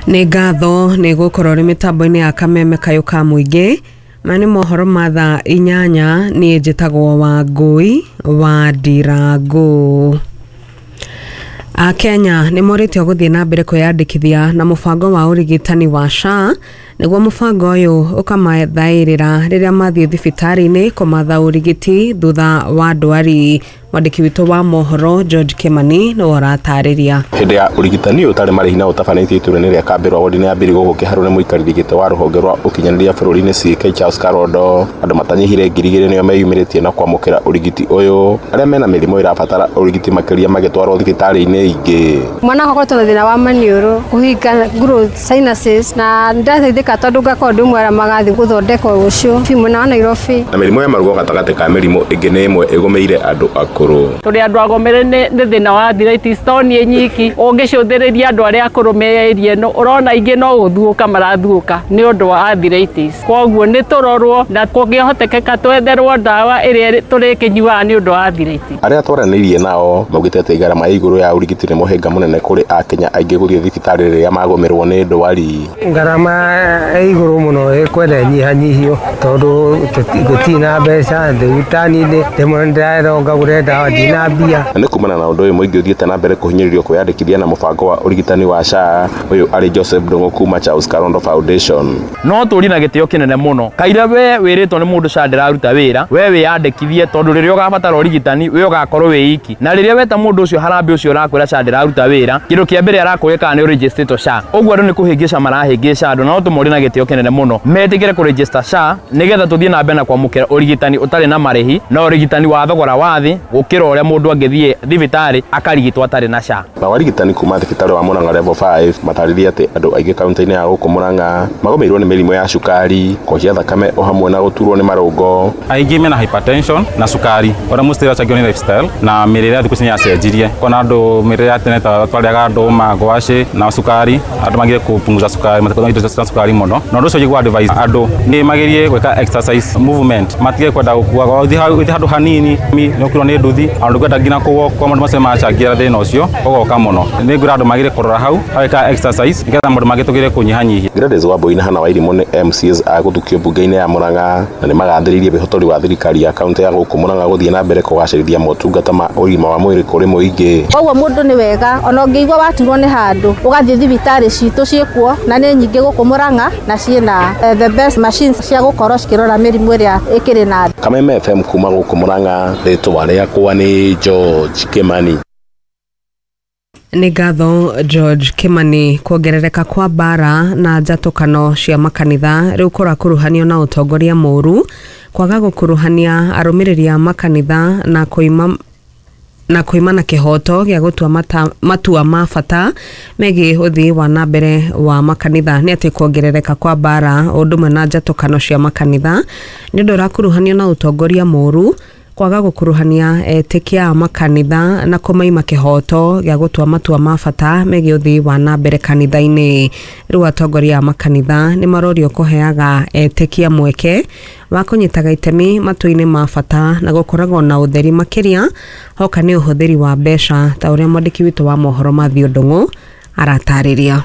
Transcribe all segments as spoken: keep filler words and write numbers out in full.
Nĩ ngatho nĩ gũkorwo rĩ mĩtambo-inĩ ya kameme kayo ka mũingĩ mani mohoro matha inyanya nĩ njĩtagwo Wangui wa Ndirangu. A Kenya nĩ morĩtio gũthiĩ na mbere kwĩyandĩkithia na mũbango wa ũrigitani wa S H A nĩguo mũbango ũyũ ũkamathaĩrĩra rĩrĩa mathiĩ thibitarĩ-inĩ kũmatha ũrigiti thutha wa ndwari. Mwandĩki witũ wa mohoro George Kimani no aratarĩria. Hĩndĩ ya ũrigitani ũtarĩ marĩhi na ũtabanĩtie itũra-inĩ rĩa Kambĩrwa wodi-inĩ ya mbere gũkũ Kĩharũ nĩ mũikarĩri gĩtĩ wa rũhonge rwa ũkinyanĩria bũrũri-inĩ C K Charles Karondo. Andũ matanyihire ngiri igĩrĩ nĩo meyumĩrĩtie na kwamũkĩra ũrigiti ũyũ, arĩa mena mĩrimũ ĩrabatara ũrigiti makĩria magĩtwarwo thibitarĩ-inĩ ingĩ. Mwana akoretwo na thĩna wa maniũrũ, kũhinga growth sinuses, na ndateithĩka tondũ ngakorwo ndĩmwera magathiĩ gũthondekwo ũcio biũ mwena wa Nairobi. Na mĩrimũ ya maruo gatagatĩ ka mĩrimũ ĩngĩ nĩ ĩmwe ĩgũmĩire andũ akũrũ. Tũrĩ andũ agomere nĩ thĩna wa arthritis to niĩ nyiki, ũngĩcũthĩrĩria andũ arĩa akũrũ meyerie no ũrona ingĩ no gũthuũka marathuũka nĩ ũndũ wa arthritis. Kwoguo nĩ tũrorwo na kũngĩhotekeka twetherwo ndawa ĩrĩa tũrĩkĩnyuaga nĩ ũndũ wa arthritis. Arĩa twaranĩirie nao maugĩte atĩ ngarama ya igũrũ ya ũrigiti nĩ mũhĩnga mũnene kũrĩ Akenya aingĩ gũthiĩ thibitarĩ rĩrĩa magũmĩrwo nĩ ndwari. Ngarama ya igũrũ mũno ĩkwenda nyihanyihio tondũ gũtirĩ na mbeca thibitarĩ-inĩ, rĩmwe ndĩraronga gũre ndawa ndina mbia. Nĩ kumana na ũndũ ũyũ mũingĩ ũthiĩte na mbere kũhinyĩrĩrio kwĩyandĩkithia na mũbango wa ũrigitani wa S H A. Ũyũ arĩ Joseph Ndung'u kuma Charles Karondo Foundation. No tũrĩ na gĩtĩo kĩnene mũno. Kaira we wĩrĩtwo nĩ mũndũ S H A ndĩraruta wĩra, we wĩyandĩkithie tondũ rĩrĩa ũgabatara ũrigitani we ũgakorwo wĩ iki. Na rĩrĩa weta mũndũ ũcio harambĩ ũcio ũrakwĩra S H A ndĩraruta wĩra, kĩndũ kĩa mbere arakũria kana nĩ ũregistrĩtwo S H A. Ũguo andũ nĩ kũhĩngĩca marahĩngĩca andũ, no tũmũrĩ na gĩtĩo kĩnene mũno. Metĩkĩre kũregister S H A nĩgetha tũthiĩ na mbere na kwamũkĩra ũrigitani ũtarĩ na marĩhi na ũrigitani wa thogora wa thĩ gũkĩra ũrĩa mũndũ angĩthiĩ thibitarĩ akarigitwo atarĩ na S H A. Na warigitani kuma thibitarĩ wa Murang'a level five matarĩria atĩ andũ aingĩ kaunti-inĩ ya gũkũ Murang'a magũmĩirwo nĩ mĩrimũ ya cukari, kũhia thakame o hamwe na gũturwo nĩ marũngo. Aingĩ mena hypertension na cukari ũrĩa mũstĩra acagio nĩ lifestyle na mĩrĩre ya thikũ ici nĩyacenjirie. Kona andũ mĩrĩre ya tene ta twarĩaga ndũma, ngwacĩ na cukari, andũ magire kũpunguza cukari, matikũnyua indo cia cukari mũno. Na ũndũ ũcio ũgĩkwo advice andũ nĩ magerie gwĩka exercise movement, matige kwenda gũkuaga ũthiĩ handũ hanini nĩ ũkirwo nĩ nduthi, andũ kwenda nginya kũgwo kwa mũndũ macio macangira thĩna ũcio ũgoka mũno. Nĩ ngwĩra andũ magire kũrora hau agĩka exercise nĩgetha mũndũ magĩtũgĩre kũnyihanyihia. Gladys Wambui na Hannah Wairimũ nĩ M C S a gũthukio mbunge-inĩ ya Murang'a na nĩ magathĩrĩirie wĩhotori wa thirikari ya kaunti ya gũkũ Murang'a gũthiĩ na mbere kũgacĩrithia motungata ma ũgima wa mwĩrĩ kũrĩ mũingĩ. Koguo mũndũ nĩ wega ona ũngĩigua waturwo nĩ handũ ũgathiĩ thibitarĩ citũ ciĩkuo na nĩ nyingĩ gũkũ Murang'a na ciĩna the best machines cia gũkorwo cikĩrora mĩrimũ ĩrĩa ĩkĩrĩ na andũ. Kameme F M kuma gũkũ Murang'a, rĩtwa rĩakwa nĩ George Kimani. Nĩ ngatho George Kimani. Kuongerereka kwa bara na njatũkano cia makanitha rĩu kũrakuruhanio na ũtongoria mũru, kwaga gũkuruhania arũmĩrĩri a makanitha na kũima na kuimana kĩhoto gĩa gũtua matua ma bata megiĩ ũthii wa na mbere wa makanitha. Nĩ atĩ kuongerereka kwa bara ũndũ ũmwe na njatũkano cia makanitha nĩ ũndũ ũrakuruhanio na ũtongoria mũru, kwaga gũkuruhania etĩkia a makanitha na kũmaima kĩhoto gĩa gũtua matua ma bata megiĩ ũthii wa na mbere kanitha-inĩ. Rĩu atongoria a makanitha nĩ marorio kũheaga etĩkia mweke wa kũnyitaga itemi matua-inĩ ma bata na gũkoragwo na ũtheri makĩria hoka nĩ ũhũthĩri wa mbeca, ta ũrĩa mwandĩki witũ wa mohoro Mathew Ndung'u aratarĩria.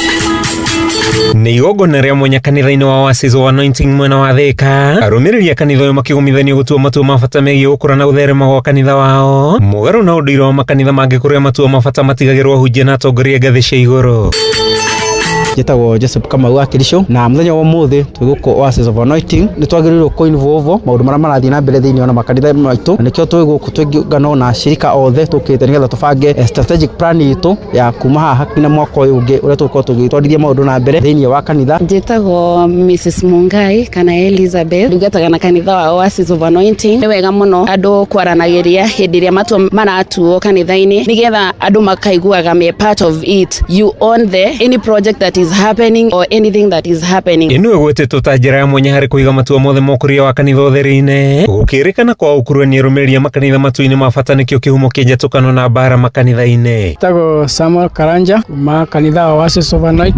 Nĩ igongona rĩa mwanya kanitha-inĩ wa Oasis of Anointing mwena wa Thika, arũmĩrĩri a kanitha ũyũ makĩgũmithanio gũtua matua ma bata megiĩ gũkũra na gũtherema gwa kanitha wao, mũgarũ na ũndũire wa makanitha mangĩ kũrĩa matua ma bata matigagĩrwo hunjia na atongoria ngathĩ cia igũrũ. Njĩtagwo Joseph Kamau wa Kirisho, na mũthenya wa ũmũthĩ twĩgũkũ Oasis of Anointing nĩ twagĩrĩirwo kũ-involve maũndũ marĩa marathiĩ na mbere thĩinĩ wa makanitha maitũ, na nĩkĩo twĩgũkũ twĩngano na shirika othe tũkĩte nĩgetha tũbange strategic plan itũ ya kuma haha nginya mwaka ũyũ ũngĩ ũrĩa tũgũkorwo tũgĩtwarithia maũndũ na mbere thĩinĩ wa kanitha. Njĩtagwo Missus Mungai kana Elizabeth, ndungataga na kanitha wa Oasis of Anointing. Nĩ wega mũno andũ kwaranagĩria hĩndĩ ĩrĩa matua maratuo kanitha-inĩ nĩgetha andũ makaiguaga me part of it. You own the any project that is happening or anything that is happening. Ĩno ĩgwetetwo ta njĩra ya mwanya harĩ kũiga matua mothe ma ũkũria wa kanitha ũtheri-inĩ, gũkĩrĩkana kwa ũkuruhania arũmĩrĩri a makanitha matua-inĩ ma bata nĩkĩo kĩhumo kĩa njatũkano na bara makanitha-inĩ. Njĩtagwo Samuel Karanja kuma kanitha wa Oasis of Anointing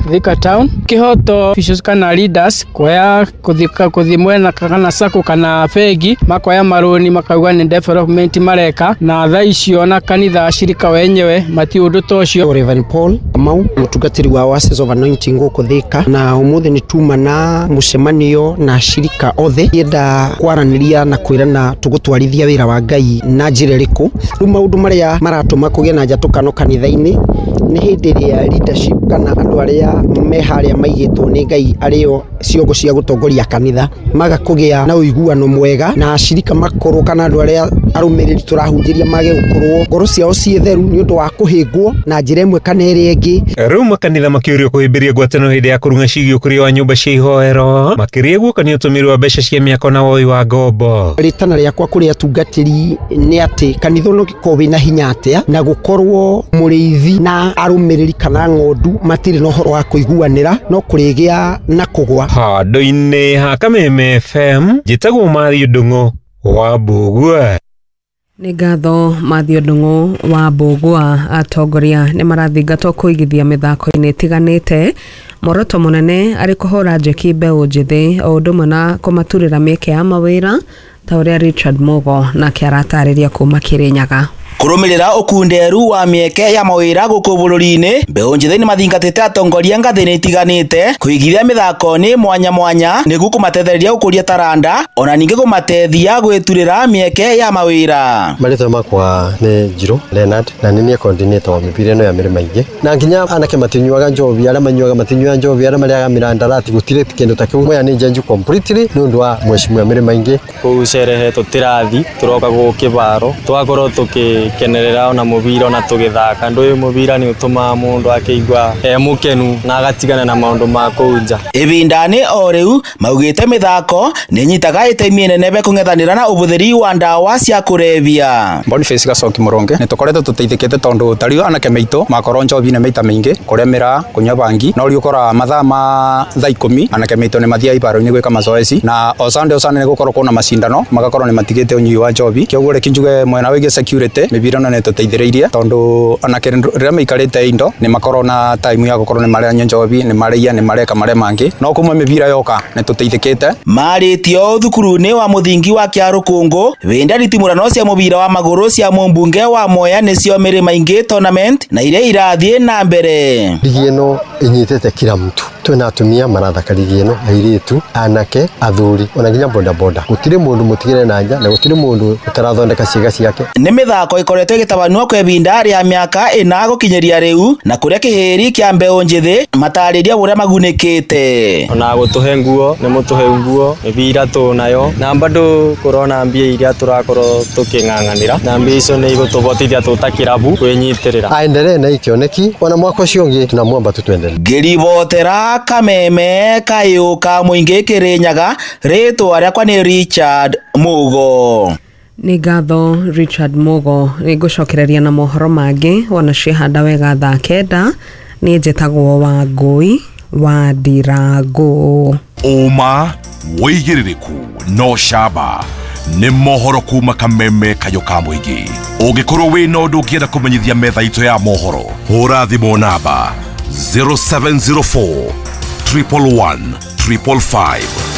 Thika Town kihoto officials kana leaders kwaya kuthika kuthimwe na kana sako kana fegi makoya maroni makauga ni development mareka na tha icio na kanitha shirika wenyewe mati undu tocio. Reverend Paul Kamau mutungatiri wa Oasis of Anointing guku Thika na umuthi ni tuma na mucemanio na shirika othe yenda kwaraniria na kwirana tugutwarithia wira wa Ngai na njira riku ru maundu maria maratuma kugia na njatukano kanitha-ini ni hindi ria leadership kana andu aria me haria maigitwo ni Ngai ario ciongo cia gutongoria kanitha magakugia na uiguano mwega na shirika makorwo kana andu aria arumiriri turahunjiria mage gukorwo ngoro ciao cie theru ni undu wa kuhingwo na njira imwe kana iri ingi. Riu makanitha makiurio kuhimbiria ngwatano hindi ya kurunga cigio kuri wa nyumba cia ihoero makiria guo kana utumiri wa mbeca cia miako na woi wa ngombo. Ritana riakwa kuri atungatiri ni ati kanitha no gikowe na hinya atia na gukorwo muriithi na arumiriri kana ngondu matiri no horo wa kuiguanira no kurigia na kugwa. Handu-ini ha Kameme F M jitagwo Mathio Ndungu wa Mbugua. Nĩ ngatho Mathio Ndungu wa Mbugua. Atongoria nĩ marathingatwo kũigithia mĩthako-inĩ ĩtiganĩte. Muoroto munene arĩ kũhũra njeki mbeũ njĩthĩ o ũndũ ũmwe na kũmaturĩra mĩeke ya mawĩra ta ũrĩa Richard Mogo nake aratarĩria kuma Kirinyaga. Kurumirira ukunderu wa mieke ya mawira guku bururi-ini mbeũ njĩthĩ ni mathingatĩte atongoria ngathĩ-inĩ itiganĩte kuigithia mĩthako-inĩ mwanya mwanya nĩguo kũmatethereria gũkũria taranda ona ningĩ kũmatethia gwĩturĩra mieke ya mawira. Marĩtwa makwa nĩ Njirũ Leonard na nĩ niĩ coordinator wa mĩbira ĩno ya Mĩrĩma Ingĩ na nginya anake matinyuaga njovi arĩa manyuaga matinyuaga njovi arĩa marĩaga mirandarati gũtirĩ kĩndũ ta kĩu moya nĩ njenju completely nĩ ũndũ wa Mheshimiwa Mĩrĩma Ingĩ. Kũu cerehe tũtirathi tũroka gũkĩbaro twakorwo tũkĩ kenerera ona mubira ona tugithaka ndu uyu mubira ni utuma mundu akigwa e mukenu na agatigana na maundu ma kunja. Ibindani o riu maugite mithako ni nyitaga itemi inene be kung'ethanira na ubuthiri wa ndawa cia kurebia. Boniface Gacoki Muronge ni tukoretwo tutithikite tondu tariu anake meitu makoro njobi ne meita maingi kuremera kunywa bangi no riu ukora mathaa ma thaa ikumi anake meitu ni mathia ibaro-ini gwika mazoezi na o Sunday o Sunday ni gukorwo kuna macindano magakorwo ni matigite unyui wa njobi kioguo reki njuge mwena wige security mibira no netuteithiriirie tondu anake riria meikarite indo ni makorwo na time ya gukorwo ni maria njobi ni maria ni mareka maria mangi no kumwe mibira yoka netuteithikite. Maritio thukuru-ini wa muthingi wa Kiarukungu wenda ritimurano cia mubira wa maguru cia mumbunge wa Mwea nicio Mĩrĩma Ingĩ tournament na iria irathie na mbere. Ligi ino inyitete kila mtu twina atumia marathaka ligi ino airitu anake athuri ona nginya boda boda gutire mundu mutigire na nja na gutire mundu utarathondeka ciega ciake. Ni mithako ikoretwo igitabanua kwa ibinda ria miaka ina gukinyeria riu na kuria kihiri kia mbeũ njĩthĩ matariria buria magunikite ona gutuhe nguo ni mutuhe nguo mibira tunayo na bado corona mbia iria turakorwo tuking'ang'anira na mbia icio ni igutubotithia tutakirabu kwinyitirira aendelee na ikioneki ona mwaka ucio ungi tunamwomba tutwendelee. Ngiribotera Kameme Kayuka Muingi Kirinyaga ritwa riakwa ni Richard Mogo. Nĩ ngatho Richard Mogo. Nĩ ngũcokereria na mohoro mangĩ wona cihanda wega thaa kenda. Nĩ njĩtagwo Wangui wa Ndirangu. Uma wĩigĩrĩrĩku no camba nĩ mohoro kuma Kameme Kayuka Muingi. Ũngĩkorwo wĩna ũndũ ũngĩenda kũmenyithia metha itũ ya mohoro hũra thimũ namba zero seven zero four, one one one, five five five.